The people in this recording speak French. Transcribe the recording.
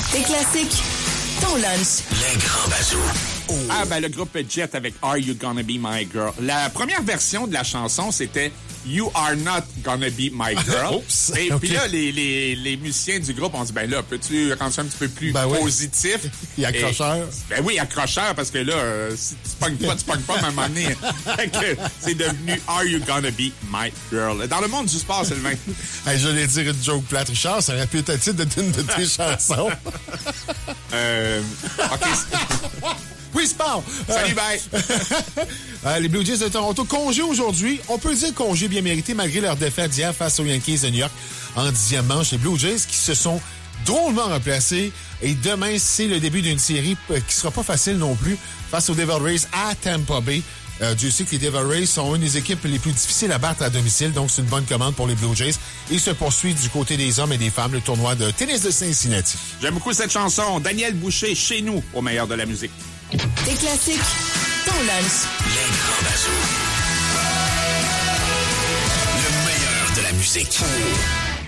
Tes classiques, ton lunch. Les grands bazous. Oh. Ah, ben, le groupe Jet avec Are You Gonna Be My Girl. La première version de la chanson, c'était You Are Not Gonna Be My Girl. Oups. Et Okay. puis là, les musiciens du groupe ont dit, ben là, peux-tu rendre ça un petit peu plus positif? Et accrocheur. Ben oui, accrocheur, parce que là, si tu pognes pas, à un moment donné. C'est devenu Are You Gonna Be My Girl? Dans le monde du sport, Sylvain. Hey, j'allais dire une joke plate, Richard. Ça aurait pu être le titre d'une de tes chansons. OK. Oui, sport! Salut, bye! Les Blue Jays de Toronto, congé aujourd'hui. On peut dire congé bien mérité malgré leur défaite d'hier face aux Yankees de New York en 10e manche. Les Blue Jays qui se sont drôlement replacés. Et demain, c'est le début d'une série qui sera pas facile non plus face aux Devil Rays à Tampa Bay. Dieu sait que les Devil Rays sont une des équipes les plus difficiles à battre à domicile, donc c'est une bonne commande pour les Blue Jays. Et se poursuit du côté des hommes et des femmes le tournoi de tennis de Cincinnati. J'aime beaucoup cette chanson. Daniel Boucher, chez nous, au meilleur de la musique. Tes classiques, ton lunch. Les grands bazous. Le meilleur de la musique.